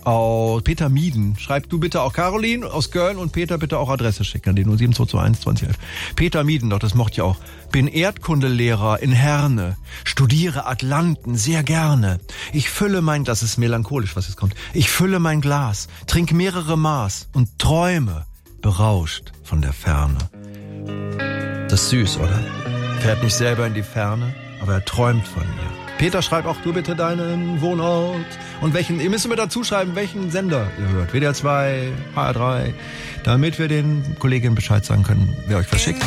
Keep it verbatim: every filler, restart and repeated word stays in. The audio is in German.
aus Peter Mieden. Schreib du bitte auch Caroline aus Köln und Peter bitte auch Adresse schicken an die null sieben zwei zwei eins zwanzig elf. Peter Mieden, doch, das mochte ich auch. Bin Erdkundelehrer in Herne. Studiere Atlanten sehr gerne. Ich fülle mein, das ist melancholisch, was jetzt kommt. Ich fülle mein Glas, trink mehrere Maß und träume, berauscht von der Ferne. Das ist süß, oder? Fährt nicht selber in die Ferne, aber er träumt von ihr. Peter, schreib auch du bitte deinen Wohnort und welchen, ihr müsst mir dazu schreiben, welchen Sender ihr hört. W D R zwei, H R drei, damit wir den Kolleginnen Bescheid sagen können, wer euch verschickt.